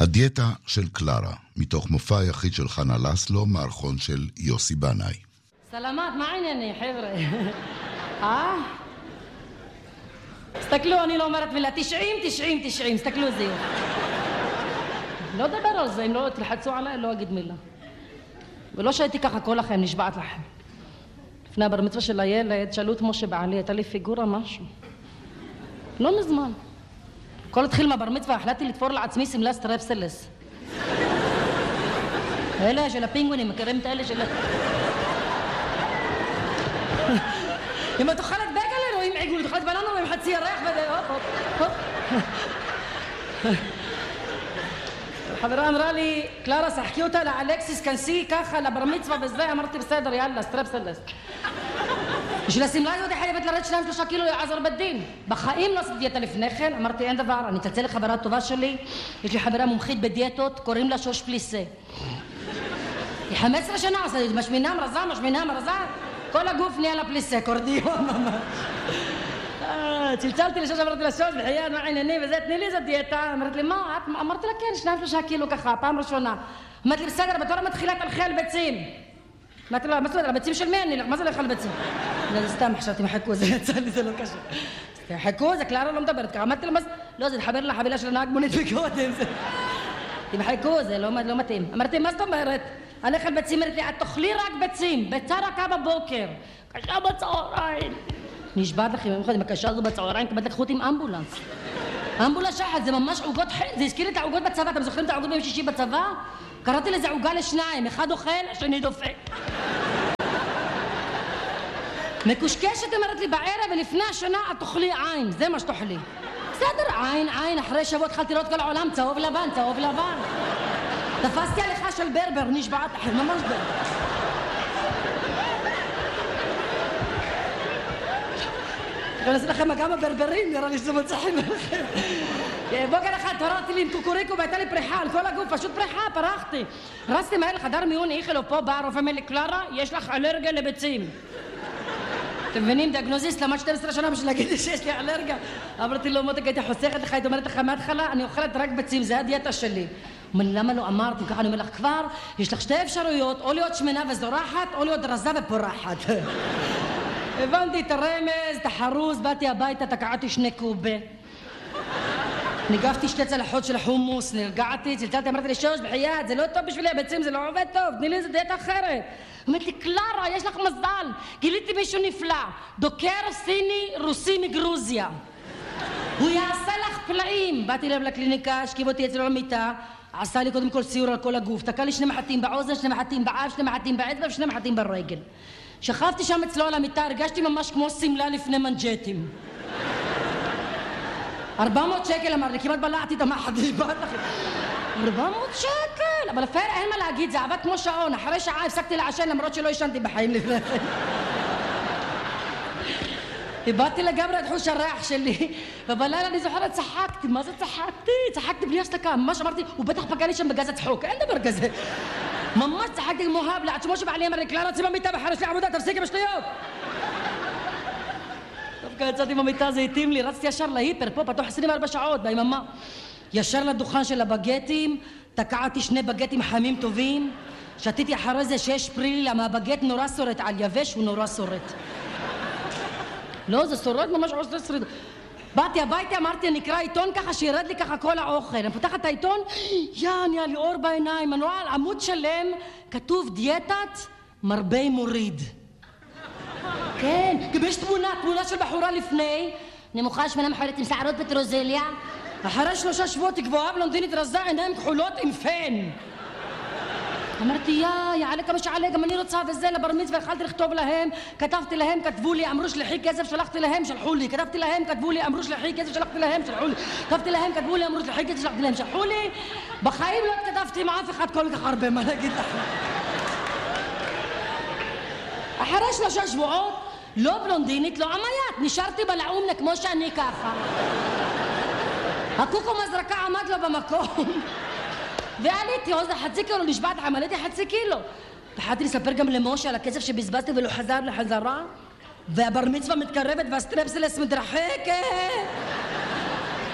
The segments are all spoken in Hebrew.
הדיאטה של קלרה, מתוך מופע היחיד של חנה לסלו, מערכון של יוסי בנאי. סלמת, מה ענייני, חבר'ה? תסתכלו, אני לא אומרת מילה, 90, תסתכלו זה. לא דבר על זה, אם לא תלחצו עליי, לא אגיד מילה. ולא שהייתי ככה כל החיים, נשבעת לכם. לפני הבר מצווה של הילד, שאלו את משה בעלי, הייתה לי פיגורה משהו. לא מזמן. כל התחיל מהבר מצווה, החלטתי לתפור לעצמי סמלה סטרפסלס. אלה של הפינגווינים, מכירים את אלה של... אם את אוכלת בגלה רואים עיגול, תאכלת בננה רואים חצי ירח הופ. חברה אמרה לי, קלרה, שחקי אותה לאלכסיס, כנסי ככה לבר מצווה וזה, אמרתי בסדר, יאללה, סטרפסלס. בשביל הסמלה הזאת חייבת לרד 2-3 קילו לעזר בדין. בחיים לא עשיתי דיאטה לפני כן, אמרתי אין דבר, אני אצלצל לחברה טובה שלי, יש לי חברה מומחית בדיאטות, קוראים לה שוש פליסה. היא 15 שנה עושה, משמינה מרזה, כל הגוף נהיה לה פליסה, קורדיון ממש. צלצלתי לשוש, אמרתי לה שוש, בחייאת, מה ענייני וזה, תני לי איזה דיאטה. אמרתי לי, מה את? אמרתי לה כן, 2-3 קילו ככה, פעם ראשונה. אמרתי לי בסדר, בתור המתחילה תלכי על ביצים. אמרתי לה, מה זאת אומרת, על ביצים של מי אני? מה זה לך על ביצים? זה סתם, חשבתי, מחכו, זה יצא לי, זה לא קשה. חכו, זה קלרה לא מדברת ככה. אמרתי לה, לא, זה תחבר לחבילה של הנהג מונית בקודם. תמחכו, זה לא מתאים. אמרתי, מה זאת אומרת? הלך על ביצים, אמרתי לי, את תאכלי רק ביצים, ביצה רכה בבוקר. קשה בצהריים. נשבעת לכם, אם הקשה הזו בצהריים, כמעט לקחו אותי עם אמבולנס. אמבולנס שחת, זה ממש עוגות, זה הזכיר לי את העוגות בצבא, אתם זוכרים את העוגות ביום שישי בצבא? קראתי לזה עוגה לשניים, אחד אוכל, השני דופק. מקושקשת אמרת לי בערב, ולפני השנה את תאכלי עין, זה מה שתאכלי. בסדר, עין, אחרי שבוע התחלתי לראות כל העולם, צהוב לבן. תפסתי הליכה של ברבר, נשבעת לכם, ממש ברבר. אני אעשה לכם כמה ברברים, נראה לי שזה מצחים לכם. בוקר אחד תורדתי לי עם קוקוריקו והייתה לי פריחה על כל הגוף, פשוט פריחה, פרחתי. רצתי מהר לחדר מיון, איכלו פה, בא הרופא אומר לי, קלרה, יש לך אלרגיה לביצים. אתם מבינים, דיאגנוזיסט, למד 12 שנה בשביל להגיד לי שיש לי אלרגיה. אמרתי לו, מותק, הייתי חוסכת לך, היית אומרת לך מההתחלה, אני אוכלת רק ביצים, זה הדיאטה שלי. אומר לי, למה לא אמרתי? ככה אני אומר לך כבר, יש לך 2 אפשרויות, או להיות שמנה וזורחת, או להיות רזה ופורחת. הבנתי את הרמז, את החרוז, באתי הביתה, תקעתי 2 קובה. ניגפתי 2 צלחות של חומוס, נרגעתי, צלצלתי, אמרתי לי, שוש, בחייאת, זה לא טוב בשבילי, הביצים, זה לא עובד טוב, תני לי איזה דיאטה אחרת. אמרתי לי, קלרה, יש לך מזל, גיליתי מישהו נפלא, דוקר סיני רוסי מגרוזיה. הוא יעשה לך פלאים. באתי אליו לקליניקה, השכיב אותי אצלו למיטה, עשה לי קודם כל סיור על כל הגוף, תקע לי 2 מחטים באוזן, 2 מחטים באף, 2 מחטים באצבע ו2 מחטים ברגל. שכבתי שם אצלו על המיטה, הרגשתי ממש כמו סמלה לפני מנג'טים. 400 שקל אמר לי, כמעט בלעתי את המחט, נשבעת לכם. 400 שקל! אבל אפילו אין מה להגיד, זה עבד כמו שעון. אחרי שעה הפסקתי לעשן למרות שלא ישנתי בחיים לפני. איבדתי לגמרי את חוש הריח שלי. ובלילה אני זוכרת, צחקתי. מה זה צחקתי? צחקתי בלי השתקה. ממש אמרתי, הוא בטח פגע לי שם בגז הצחוק. אין דבר כזה. ממש צחקתי כמו הבלה. עד שמשה בעלי אמר לי, קלרה, צאי במיטה בחרש לי עבודה, תפסיקי בשטויות. דווקא יצאתי במיטה, זה התאים לי. רצתי ישר להיפר, פה פתוח 24 שעות, ביממה. ישר לדוכן של הבגטים, תקעתי 2 בגטים חמים טובים. שתיתי אחרי זה 6 פרילי, למה הבגט נורא שורט על יבש, הוא נורא שורט. לא, זה שורט ממש עושה שריד. באתי הביתה, אמרתי, אני אקרא עיתון ככה, שירד לי ככה כל האוכל. אני פותחת את העיתון, נהיה לי אור בעיניים. אני רואה על עמוד שלם, כתוב דיאטת מרבה מוריד. כן, גם יש תמונה של בחורה לפני, נמוכה שמנה מחולת עם שערות פטרוזליה. אחרי 3 שבועות גבוהה בלונדינית רזה, עיניים כחולות עם פן. אמרתי, יעלה כמה שעלה, גם אני רוצה וזה, לבר מצווה, יכלתי לכתוב להם, כתבתי להם, כתבו לי, אמרו שלחי כסף, שלחתי להם, שלחו לי, כתבתי להם, כתבו לי, אמרו שלחי כסף, שלחתי להם, שלחו לי, כתבתי להם, כתבו לי, אמרו שלחי כסף, שלחתי להם, שלחו לי. בחיים לא כתבתי עם אף אחד כל כך הרבה, מה להגיד לכם. אחרי 3 שבועות, לא בלונדינית, לא עמיית, נשארתי בלעומנה כמו שאני ככה. הקוקו מזרקה עמד לו במקום. ועליתי, עוד 0.5 קילו, נשבעת, עמלתי 0.5 קילו. התחלתי לספר גם למשה על הכסף שבזבזתי ולא חזר לחזרה, והבר מצווה מתקרבת והסטרפסלס מתרחקת.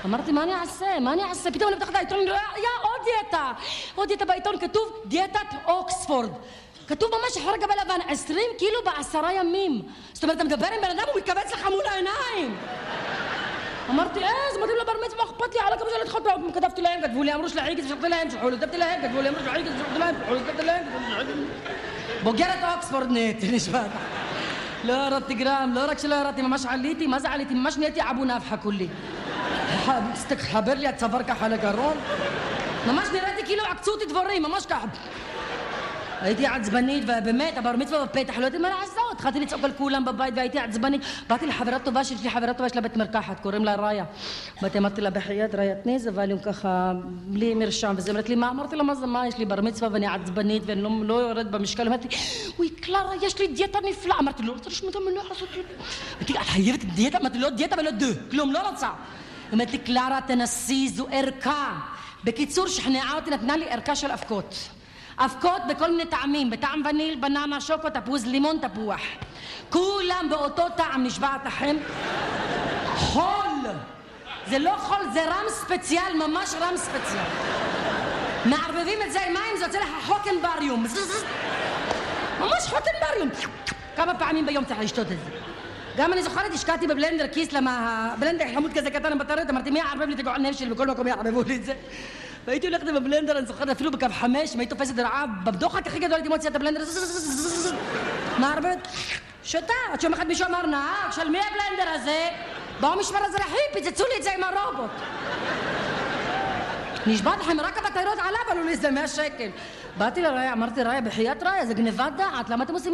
אמרתי, מה אני אעשה? פתאום אני פתחת העיתון, עוד דיאטה בעיתון, כתוב דיאטת אוקספורד. כתוב ממש אחרי גבי לבן, 20 קילו ב10 ימים. זאת אומרת, אתה מדבר עם בן אדם, הוא מתכווץ לך מול העיניים. אמרתי, זה מדהים לבר מצווה, אכפת לי, עלה כמה שנים לדחות, כתבתי להם, כתבו לי, אמרו שלחי, שלחתי להם, שלחו לי, כתבתי להם, כתבו לי, אמרו שלחי, שלחתי להם, כתבתי להם, בוגרת אוקספורד נהייתי, נשבעת. לא ירדתי גרם, לא רק שלא ירדתי, ממש עליתי, מה זה עליתי? ממש נהייתי אבו נפחה כולי. חבר לי הצוואר ככה לגרון. ממש נראיתי כאילו עקצו אותי דבורים, ממש ככה. הייתי עצבנית, ובאמת, הבר מצווה בפתח, לא יודעת מה לעשות. התחלתי לצעוק על כולם בבית והייתי עצבנית. באתי לחברה טובה שלי, חברה טובה, יש לה בית מרקחת, קוראים לה ראיה. באתי, אמרתי לה, בחייאת ראיית ניז, אבל הם ככה, בלי מרשם, וזה אומרת לי, מה? אמרתי לה, מה, יש לי בר מצווה ואני עצבנית ואני לא יורד במשקל. אמרתי לי, וואי, קלרה, יש לי דיאטה נפלאה. אמרתי, לא רוצה לשמוע אותה, אני לא יכולה לעשות דיאטה. את חייבת דיאטה? אמרתי, לא דיאטה ולא כלום, לא רוצה. אמרתי לי, קלרה, תנסי, זו ערכה. בקיצור, שכנעה אותי, נתנה לי ערכה של אבקות. אבקות בכל מיני טעמים, בטעם וניל, בננה, שוקו, תפוז, לימון, תפוח. כולם באותו טעם, נשבעת לכם. חול. זה לא חול, זה רם ספציאל, ממש רם ספציאל. מערבבים את זה עם מים, זה יוצא לך חוקנבריום. ממש חוקנבריום. כמה פעמים ביום צריך לשתות את זה. גם אני זוכרת, השקעתי בבלנדר כיס, למה הבלנדר חמוד כזה קטן בטריות, אמרתי, מי יערבב לי את הגועל נפש שלי, בכל מקום יערבבו לי את זה. והייתי הולכת בבלנדר, אני זוכרת אפילו בקו 5, אם הייתי תופסת רעב, בבדוחק הכי גדול הייתי מוציאה את הבלנדר, מערבבת, שותה, עד שיום אחד מישהו אמר, נהג, של מי הבלנדר הזה? באו משמר אזרחי, פיצצו לי את זה עם הרובוט. נשבעת לכם, רק הבטריות עליו עלו לי איזה 100 שקל. באתי לראיה, אמרתי, ראיה, בחיית ראיה, זה גנבת דעת, למה אתם עושים